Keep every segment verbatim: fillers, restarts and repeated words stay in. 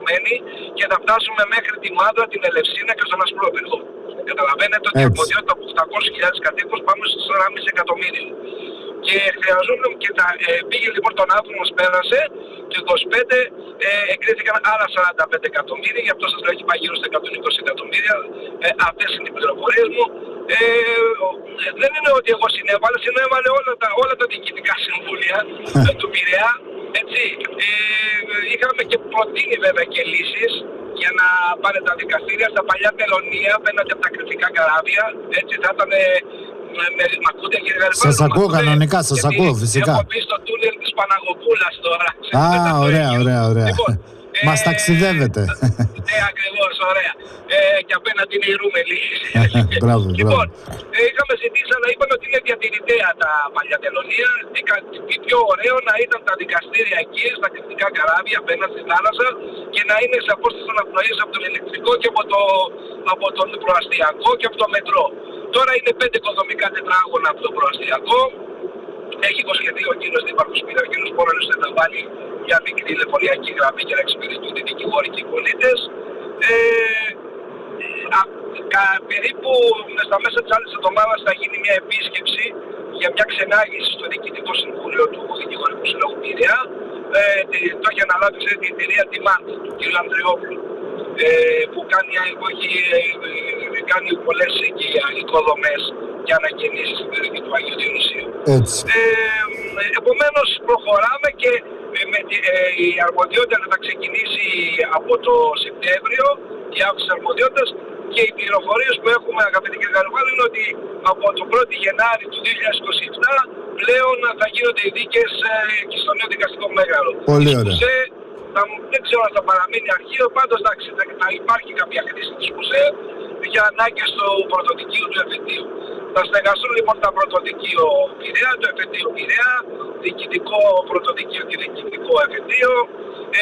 διασπαρμένοι και θα φτάσουμε μέχρι τη Μάδρα, την Ελευσίνα και στον Ασπρόπυργο. Καταλαβαίνετε ότι η αρμοδιότητα από οκτακόσιες χιλιάδες κατοίκους πάμε στους τέσσερα κόμμα πέντε εκατομμύρια. Και χρειαζόμαστε και τα, ε, πήγε λοιπόν τον άνθρωπο μας πέρασε και είκοσι πέντε ε, εγκρίθηκαν άλλα σαράντα πέντε εκατομμύρια, γι' αυτό σας λέω έχει πάει γύρω στα εκατόν είκοσι εκατομμύρια. Ε, αυτές είναι οι πληροφορίες μου. Ε, δεν είναι ότι εγώ συνέβαλα, συνέβαλε όλα τα, όλα τα διοικητικά συμβούλια ε, του Πειραιά. Έτσι, ε, είχαμε και προτείνει βέβαια και λύσεις για να πάνε τα δικαστήρια στα παλιά τελωνία απέναντι από τα κριτικά καράβια. Έτσι θα ήταν. Μ' ακούτε κύριε Γαρυφάλου? Σας ακούω κανονικά, σας ακούω φυσικά. Έχω πει στο τούνελ της Παναγοπούλας τώρα. Α, ωραία, ωραία, ωραία. Λοιπόν, μας ταξιδεύετε. Ναι, ακριβώς, ωραία. Ε, και απέναντι είναι η Ρούμελη. Μπράβο, λοιπόν, ε, είχαμε ζητήσει, αλλά είπαν ότι είναι διατηρητέα τα παλιά τελωνία. Τι πιο ωραίο να ήταν τα δικαστήρια εκεί, στα κριτικά καράβια απέναντι στη θάλασσα και να είναι σε απόσταση αναπνοής από τον ηλεκτρικό και από, το, από τον προαστιακό και από το μετρό. Τώρα είναι πέντε οικοδομικά τετράγωνα από το προαστιακό. Έχει υποσχεθεί ο κύριος Δήμαρχος Πειραιά, ο κύριος Πόραλος, να βάλει μια μικρή λεωφοριακή γραμμή και να εξυπηρετούν οι δικηγόροι και οι πολίτες. Ε, α, κα, περίπου στα μέσα της άλλης εβδομάδας θα γίνει μια επίσκεψη για μια ξενάγηση στο Διοικητικό Συμβούλιο του Δικηγορικού Συλλόγου Πειραιά. Ε, το έχει αναλάβει ξέρετε, την εταιρεία Demand του κ. Ανδριόπουλου. Ε, που κάνει, που έχει ε, κάνει πολλές οικοδομές και ανακαινήσεις στην περιοχή του Αγίου Διονυσίου. Ε, επομένως προχωράμε και ε, με, ε, η αρμοδιότητα θα ξεκινήσει από το Σεπτέμβριο, η αύξηση αρμοδιότητας, και οι πληροφορίες που έχουμε αγαπητοί κύριε Γαρυφάλου είναι ότι από τον πρώτο Γενάρη του δύο χιλιάδες είκοσι επτά πλέον θα γίνονται οι δίκες ε, και στο νέο δικαστικό μέγαρο. Πολύ ωραία. Θα, δεν ξέρω αν θα παραμείνει αρχείο, πάντως εντάξει, θα, θα υπάρχει κάποια χρήση της ΚΟΥΣΕ για ανάγκες του πρωτοδικείου του εφετείου. Θα στεγαστούν λοιπόν τα πρωτοδικείο Πειραιά, το εφετείο Πειραιά, διοικητικό πρωτοδικείο και διοικητικό εφετείο, ε,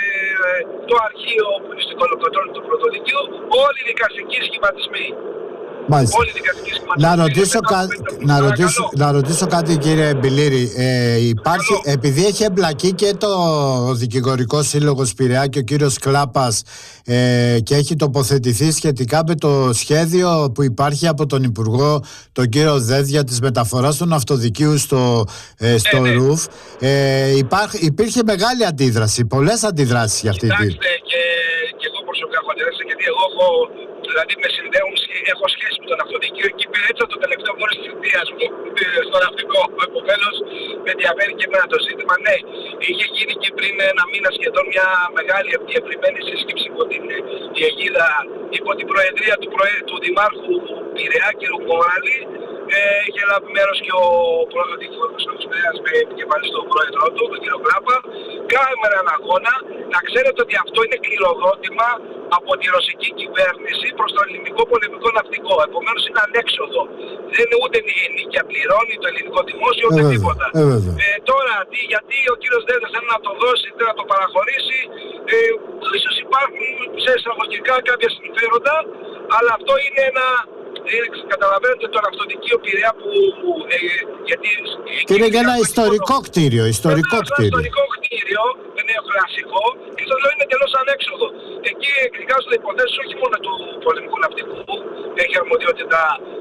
το αρχείο που είναι στην κολοκοτρώνη του πρωτοδικείου, όλοι οι δικαστικοί σχηματισμοί. Μάλιστα. Να ρωτήσω, κα... να, ρωτήσω, να ρωτήσω κάτι κύριε Μπιλίρη. Ε, υπάρχει, επειδή έχει εμπλακεί και το Δικηγορικό Σύλλογο Πειραιά και ο κύριος Κλάπας ε, και έχει τοποθετηθεί σχετικά με το σχέδιο που υπάρχει από τον Υπουργό, τον κύριο Δέδια, της μεταφοράς των αυτοδικείου στο, ε, στο ε, ΡΟΥΦ, ε, υπάρχ, υπήρχε μεγάλη αντίδραση, πολλές αντιδράσεις για αυτή την. Κοιτάξτε, και, και εγώ προσωπικά έχω αντιδράσει, γιατί εγώ έχω, δηλαδή με συνδέουν, έχω σχέση με τον αυτοδικείο. Εκεί πήρε το τελευταίο μόλις της θητείας μου στο ναυτικό. Επομένως με ενδιαφέρει και εμένα το ζήτημα. Ναι, είχε γίνει και πριν ένα μήνα σχεδόν μια μεγάλη διευρυμένη σύσκεψη υπό την αιγίδα, υπό την προεδρία του, προε... του Δημάρχου Πειραιά, κ. Κόραλη. Ε, είχε λάβει μέρος και ο πρόεδρος της Πειραιάς με επικεφαλής τον πρόεδρο του, τον κ. Κλάπα. Κάνουμε έναν αγώνα. Να ξέρετε ότι αυτό είναι κληροδότημα από τη ρωσική κυβέρνηση προς το ελληνικό πολεμικό ναυτικό. Επομένως είναι ανέξοδο. Δεν είναι ούτε νίκια πληρώνει το ελληνικό δημόσιο ούτε ε, τίποτα. Ε, ε, τώρα τι, γιατί ο κύριος Δέντας θέλει να το δώσει, θέλει να το παραχωρήσει. Ε, ίσως υπάρχουν σε εισαγωγικά κάποια συμφέροντα, αλλά αυτό είναι ένα. Καταλαβαίνετε τον αυτοδικείο Πειραιά που. Ε, γιατί, και είναι και ένα ιστορικό κτίριο. Ιστορικό κτίριο. Ένα ιστορικό κτίριο, νεοκλασικό, και το λέω είναι τελώς ανέξοδο. Εκεί εκδικάζονται υποθέσεις όχι μόνο του πολεμικού ναυτικού, έχει αρμοδιότητα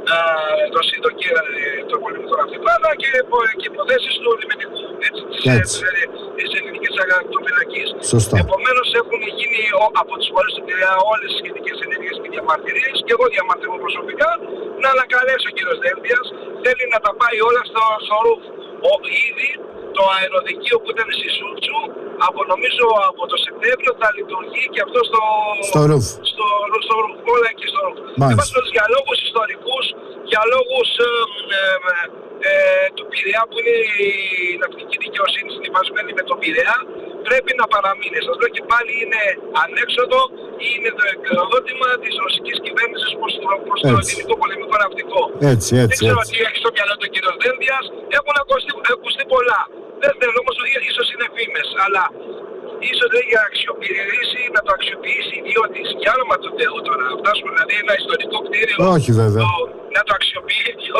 το συντοκία του πολεμικού ναυτικού, αλλά και, και υποθέσεις του λιμενικού. Έτσι, της ελληνικής ακτοφυλακής. Επομένως έχουν γίνει από τις φορές του Πειραιά όλες τις σχετικές ενέργειες και διαμαρτυρίες, και εγώ διαμαρτυρώ προσωπικά, να ανακαλέσει ο κύριος Δένδιας, θέλει να τα πάει όλα στο, στο ΡΟΥΦ. Ο, ήδη το αεροδικείο που ήταν στη Σούτσου, από νομίζω από το Σεπτέμβριο θα λειτουργεί και αυτό στο, στο ΡΟΥΦ. Στο, στο ΡΟΥΦ, όλα εκεί στο ΡΟΥΦ. Επομένως για λόγους ιστορικούς, για λόγους ε, ε, ε, του Πειραιά που είναι η ναυτική δικαιοσύνη συνυφασμένη με τον Πειραιά, πρέπει να παραμείνει. Σας λέω και πάλι είναι ανέξοδο, είναι το εκδότημα της ρωσικής κυβέρνησης προς το, προς το ελληνικό πολεμικό ναυτικό. Έτσι, έτσι, δεν ξέρω έτσι. τι έχει στο μυαλό του κ. Δένδιας, έχουν ακουστεί, ακουστεί πολλά. Δεν θέλω όμως, ίσως είναι φήμες, αλλά ίσως δεν για να αξιοποιήσει, να το αξιοποιήσει ιδιώτης. Για όνομα του Θεού τώρα, να φτάσουμε δηλαδή ένα ιστορικό κτίριο. Όχι βέβαια. Το, να το αξιοποιεί ιδιώτης.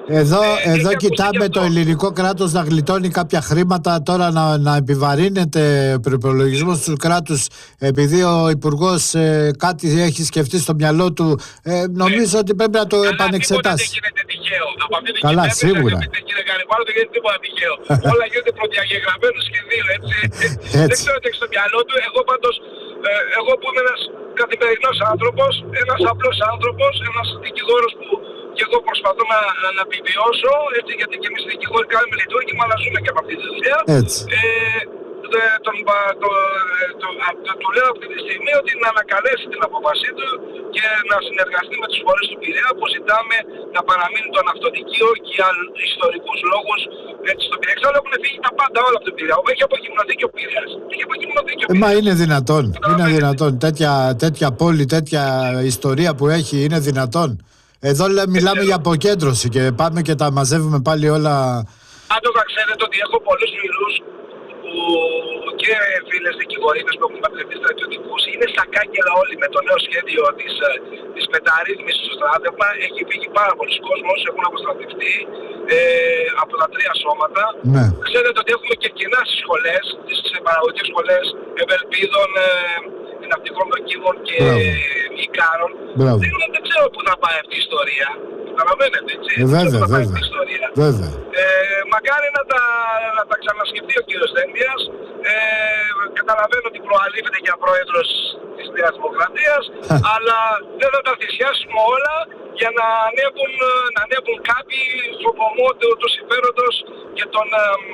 Εδώ, ε, εδώ κοιτάμε το ελληνικό κράτος να γλιτώνει κάποια χρήματα, τώρα να, να επιβαρύνεται ο προϋπολογισμός του κράτους επειδή ο Υπουργός ε, κάτι έχει σκεφτεί στο μυαλό του. Ε, νομίζω ε, ότι πρέπει να το καλά, επανεξετάσει. Δεν γίνεται τυχαίο. Από αυτή την καλά, σίγουρα. Κύριε Γαριβάλο, δεν γίνεται τίποτα τυχαίο. Όλα γίνονται προδιαγεγραμμένο σχεδίο, έτσι. έτσι. Δεν ξέρω τι έχει στο μυαλό του. Εγώ πάντως, ε, εγώ που είμαι ένας καθημερινός άνθρωπος, ένας απλός άνθρωπος, ένας δικηγόρος που και εγώ προσπαθώ να, να, να επιβιώσω, έτσι, γιατί και εμείς οι δικηγόροι κάνουμε λειτουργήμα, αλλά ζούμε και από αυτή τη δουλειά. Έτσι. Ε, το, τον, το, το, το, του λέω αυτή τη στιγμή ότι να ανακαλέσει την απόφασή του και να συνεργαστεί με τους φορείς του Πειραιά που ζητάμε να παραμείνει το ναυτοδικείο και για ιστορικούς λόγους έτσι, στο Πειραιά. Εξάλλου έχουν φύγει τα πάντα όλα από τον Πειραιά. Έχει αποκοιμνωθεί και ο Πειραιάς. Έχει αποκοιμνωθεί και ο Πειραιάς. Ε, μα είναι δυνατόν. Είναι δυνατόν. Τέτοια, τέτοια πόλη, τέτοια ιστορία που έχει, είναι δυνατόν. Εδώ λέ, μιλάμε για αποκέντρωση και πάμε και τα μαζεύουμε πάλι όλα. Πάντως να ξέρετε ότι έχω πολλούς φίλους που και φίλες δικηγορίδες που έχουν παντρευτεί στρατιωτικούς, είναι στα κάγκελα όλοι με το νέο σχέδιο της, της μεταρρύθμισης στο στράτευμα. Έχει φύγει πάρα πολλοί κόσμος, έχουν αποστρατευτεί ε, από τα τρία σώματα. Ναι. Ξέρετε ότι έχουμε και κοινά στις σχολές, τις παραγωγικές σχολές ευελπίδων, ε, ναυτικών δοκίμων και Ικάρων. Δεν, δεν ξέρω πού θα πάει αυτή η ιστορία. Καταλαβαίνετε, έτσι. Ε, βέβαια, βέβαια. βέβαια. Ε, μακάρι να τα, να τα ξανασκεφτεί ο κύριος Δένδιας. Ε, καταλαβαίνω ότι προαλήφεται για πρόεδρος της Νέας Δημοκρατίας, αλλά δεν θα τα θυσιάσουμε όλα για να ανέβουν, να ανέβουν κάποιοι στο βωμό του συμφέροντος και των,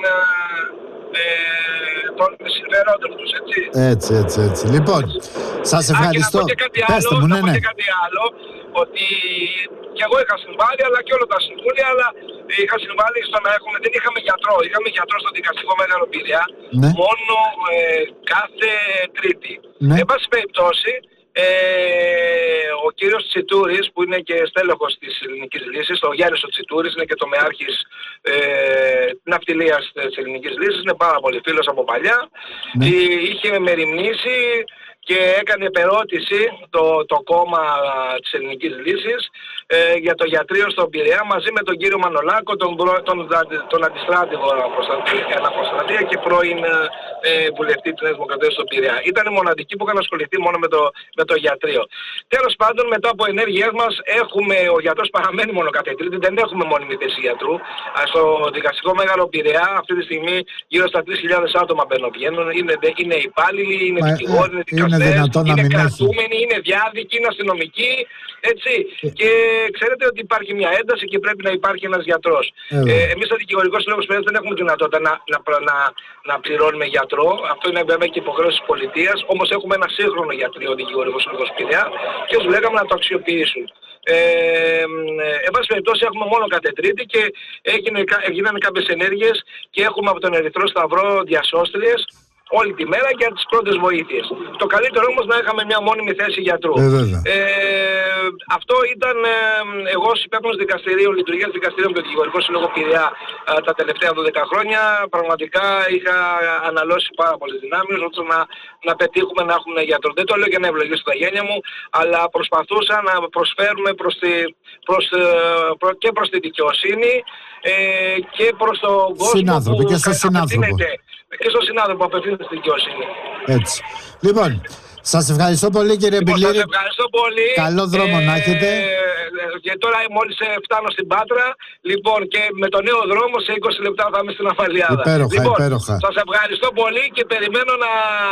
ε, των συμφέροντων τους, έτσι. Έτσι, έτσι, έτσι. Λοιπόν, σας ευχαριστώ. Α, και να πω και κάτι άλλο, μου, ναι, να πω ναι. και κάτι άλλο, ότι και εγώ είχα συμβάλει, αλλά και όλα τα συμβούλια, αλλά είχα συμβάλει στο να έχουμε, δεν είχαμε γιατρό, είχαμε γιατρό στο δικαστικό Μέγαρο Πειραιά, ναι. μόνο ε, κάθε Τρίτη. Ναι. Εν πάση περιπτώσει, ε, ο κύριος Τσιτούρης, που είναι και στέλεχος της Ελληνικής Λύσης, ο Γιάννης ο Τσιτούρης, είναι και το μεάρχης ε, ναυτιλίας της Ελληνικής Λύσης, είναι πάρα πολύ φίλος από παλιά, ναι. Είχε μεριμνήσει και έκανε επερώτηση το, το κόμμα της Ελληνικής Λύσης ε, για το γιατρείο στον Πειραιά μαζί με τον κύριο Μανολάκο, τον, τον, τον αντιστράτηγο αναποστρατεία και πρώην ε, βουλευτή της Νέας Δημοκρατίας στον Πειραιά. Ήταν οι μοναδικοί που είχαν ασχοληθεί μόνο με το, με το γιατρείο. Τέλος πάντων, μετά από ενέργειές μας, έχουμε, ο γιατρός παραμένει μόνο κάθε Τρίτη, δεν έχουμε μόνιμη θέση γιατρού. Στο δικαστικό Μέγαρο Πειραιά αυτή τη στιγμή γύρω στα τρεις χιλιάδες άτομα μπαίνουν βγαίνουν, είναι, είναι υπάλληλοι, είναι δικηγόροι, είναι δικαστές. Είναι δυνατόν να είναι μην κρατούμενοι, έχει. είναι διάδικοι, είναι αστυνομικοί, έτσι. Ε. Και ξέρετε ότι υπάρχει μια ένταση και πρέπει να υπάρχει ένας γιατρός. Ε, ε, εμείς στο Δικηγορικό Σύλλογο Πειραιάς δεν έχουμε δυνατότητα να, να, να, να πληρώνουμε γιατρό. Αυτό είναι βέβαια και υποχρέωση της πολιτείας. Όμως έχουμε ένα σύγχρονο γιατρείο Δικηγορικό Σύλλογο Πειραιά και τους λέγαμε να το αξιοποιήσουν. Ε, εν πάση περιπτώσει έχουμε μόνο κάθε Τρίτη και έγινε, έγιναν κάποιες ενέργειες και έχουμε από τον Ερυθρό Σταυρό διασώστριες όλη τη μέρα για τις πρώτες βοήθειες. Το καλύτερο όμως να είχαμε μια μόνιμη θέση γιατρού. Ε, ε, αυτό ήταν ε, εγώ ως υπεύθυνος δικαστηρίου, λειτουργίας δικαστηρίου με το Δικηγορικό Σύλλογο Πειραιά ε, τα τελευταία δώδεκα χρόνια. Πραγματικά είχα αναλώσει πάρα πολλές δυνάμεις ώστε να, να πετύχουμε να έχουμε γιατρό. Δεν το λέω για να ευλογήσω τα γένια μου, αλλά προσπαθούσα να προσφέρουμε προς τη, προς, προ, και προς τη δικαιοσύνη ε, και προς τον κόσμο συνάνθρωπο, που και στο συνάνθρωπο. Και στον συνάδελφο που απευθύνεται στην δικαιοσύνη. Έτσι. Λοιπόν, σας ευχαριστώ πολύ κύριε λοιπόν, Μπιλίρη. Σας ευχαριστώ πολύ. Καλό δρόμο ε, να έχετε. Και τώρα μόλις φτάνω στην Πάτρα, λοιπόν, και με το νέο δρόμο σε είκοσι λεπτά θα είμαι στην Αφαλιάδα. Υπέροχα, λοιπόν, υπέροχα. Σας ευχαριστώ πολύ και περιμένω να,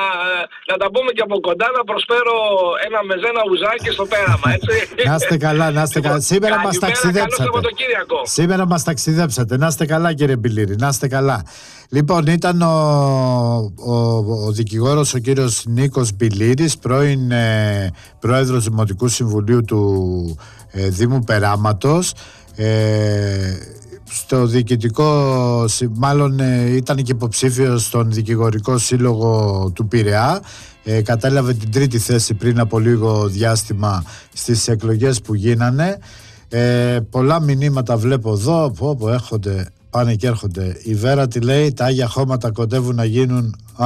να τα πούμε και από κοντά, να προσφέρω ένα μεζένα ουζάκι στο πέραμα, έτσι. Να είστε καλά, να είστε καλά. Σήμερα μας ταξιδέψατε. Σήμερα μας ταξιδέψατε. Να είστε καλά κύριε Μπιλίρη, να είστε καλά. Λοιπόν, ήταν ο, ο, ο δικηγόρος ο κύριος Νίκος Μπιλίρης, πρώην ε, πρόεδρος Δημοτικού Συμβουλίου του ε, Δήμου Περάματος. Ε, στο διοικητικό, μάλλον ε, ήταν και υποψήφιος στον Δικηγορικό Σύλλογο του Πειραιά. Ε, κατέλαβε την τρίτη θέση πριν από λίγο διάστημα στις εκλογές που γίνανε. Ε, πολλά μηνύματα βλέπω εδώ που όπου έρχονται, πάνε και έρχονται. Η Βέρα τι λέει, τα Άγια Χώματα κοντεύουν να γίνουν. Α,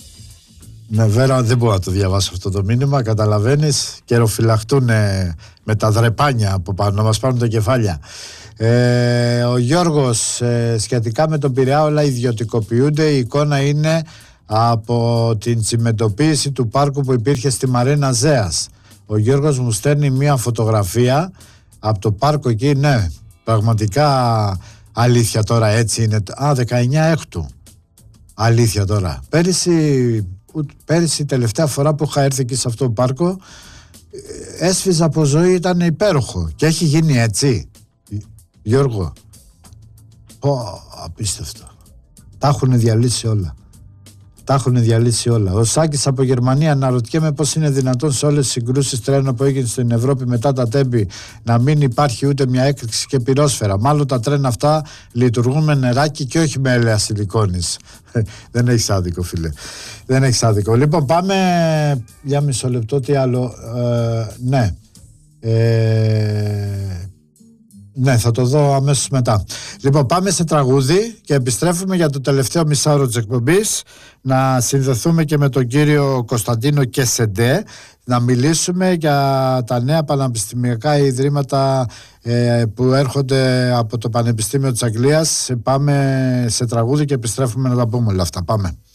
ναι, Βέρα, δεν μπορώ να το διαβάσω αυτό το μήνυμα, καταλαβαίνεις. Καιροφυλαχτούν με τα δρεπάνια από πάνω, να μας πάρουν τα κεφάλια. Ε, ο Γιώργος, ε, σχετικά με τον Πειραιά όλα ιδιωτικοποιούνται. Η εικόνα είναι από την τσιμεντοποίηση του πάρκου που υπήρχε στη Μαρίνα Ζέας. Ο Γιώργος μου στέλνει μια φωτογραφία από το πάρκο εκεί. Ναι, πραγματικά αλήθεια τώρα, έτσι είναι. Α, δεκαεννιά Έκτου. Αλήθεια τώρα. Πέρυσι, πέρυσι τελευταία φορά που είχα έρθει εκεί σε αυτό το πάρκο, έσφιζα από ζωή, ήταν υπέροχο. Και έχει γίνει έτσι, Γιώργο. Πω, απίστευτο. Τα έχουν διαλύσει όλα. Τα έχουν διαλύσει όλα. Ο Σάκης από Γερμανία, αναρωτιέμαι πώς είναι δυνατόν σε όλες τις συγκρούσεις τρένων που έγινε στην Ευρώπη μετά τα τέμπη να μην υπάρχει ούτε μια έκρηξη και πυρόσφαιρα. Μάλλον τα τρένα αυτά λειτουργούν με νεράκι και όχι με έλαια σιλικόνης. Δεν έχεις άδικο, φίλε. Δεν έχεις άδικο. Λοιπόν, πάμε για μισό λεπτό. Τι άλλο. Ε, ναι. Ε, Ναι, θα το δω αμέσως μετά. Λοιπόν, πάμε σε τραγούδι και επιστρέφουμε για το τελευταίο μισάωρο της εκπομπής. Να συνδεθούμε και με τον κύριο Κωνσταντίνο Κεσεντέ, να μιλήσουμε για τα νέα πανεπιστημιακά ιδρύματα ε, που έρχονται από το Πανεπιστήμιο της Αγγλίας. Πάμε σε τραγούδι και επιστρέφουμε να τα πούμε όλα αυτά. Πάμε.